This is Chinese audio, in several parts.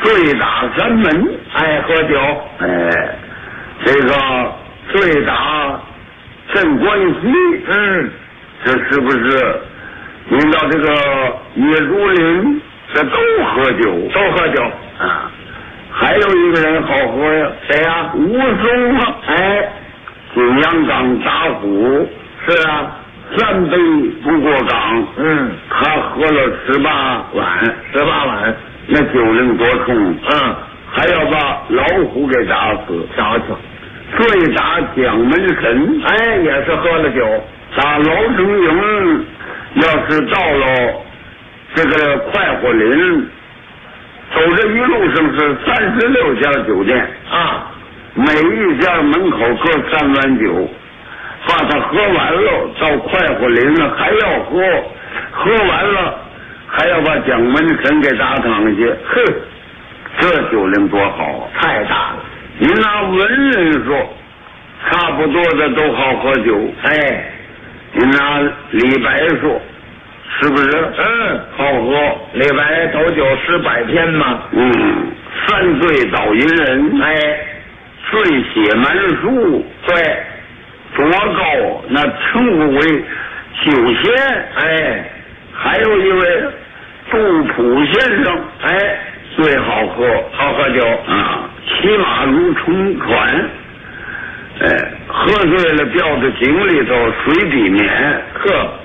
醉打三门， 爱喝酒。 这个醉打镇关西，这是不是？您到这个野竹林，这都喝酒， 都喝酒啊。还有一个人好喝呀， 谁呀？ 武松啊！景阳冈打虎， 是啊 ，3杯不过岗。他喝了18碗 ，18碗， 那酒量多冲。还要把老虎给打死。 瞧瞧， 醉打蒋门神， 也是喝了酒。 打老城营，要是到了这个快活林，走这一路上是36家酒店啊， 每一家门口各3碗酒，把它喝完了，到快活林了还要喝，喝完了还要把蒋门神给打躺下。这酒量多好啊！ 太大了。 您拿文人说，差不多的都好喝酒。您拿李白说，是不是？好喝。 李白斗酒诗百篇嘛。 三醉倒吟人。睡写满书。 对， 多高那称呼为酒仙。还有一位杜甫先生。最好喝， 好喝酒啊！骑马如冲船，喝醉了掉到井里头，水底面。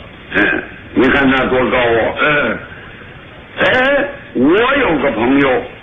你看那多高啊！我有个朋友，